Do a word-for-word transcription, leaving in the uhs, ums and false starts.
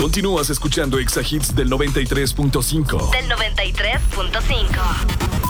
Continúas escuchando Exa Hits del noventa y tres punto cinco. Del noventa y tres punto cinco.